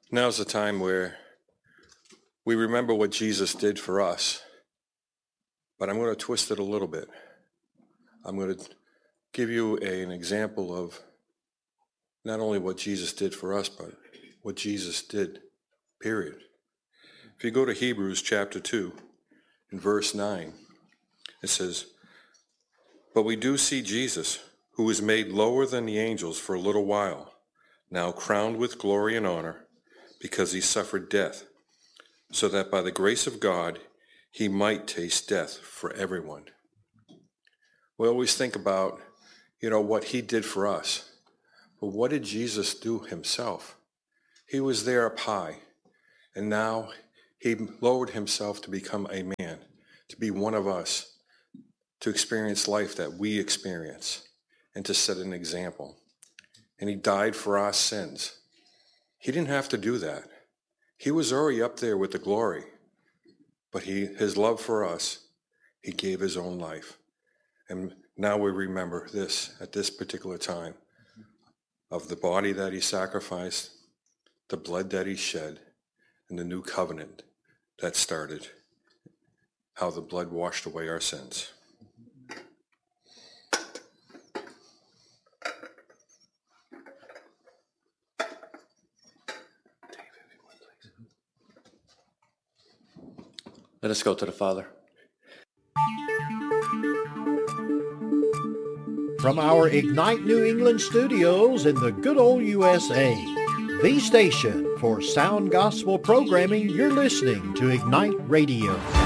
Now's the time where we remember what Jesus did for us, but I'm going to twist it a little bit. I'm going to give you an example of not only what Jesus did for us, but what Jesus did, period. If you go to Hebrews chapter 2, in verse 9, it says, "But we do see Jesus, who was made lower than the angels for a little while, now crowned with glory and honor, because he suffered death, so that by the grace of God he might taste death for everyone." We always think about, what he did for us. But what did Jesus do himself? He was there up high, and now he lowered himself to become a man, to be one of us, to experience life that we experience, and to set an example. And he died for our sins. He didn't have to do that. He was already up there with the glory. But his love for us, he gave his own life. And now we remember this at this particular time, of the body that he sacrificed, the blood that he shed, and the new covenant that started, how the blood washed away our sins. Let us go to the Father. From our Ignite New England studios in the good old USA, the station for sound gospel programming, you're listening to Ignite Radio.